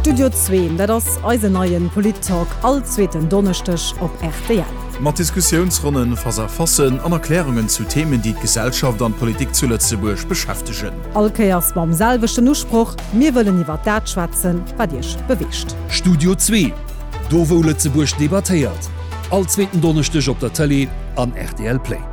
Studio 2, dat ass eiseneien Polit-Talk allzweten Donnerstech op RTL. Mat Diskussionsrunnen verfassen an Erklärungen zu Themen, die Gesellschaft an Politik zu Lützeburg beschäftigen. Alkeiers mam selwechten Uspruch, mir wollen iwwer dat schwatzen, wat Dich bewischt. Studio 2, do wo Lützeburg debattiert. Allzweten Donnerstech op der Tele an RTL Play.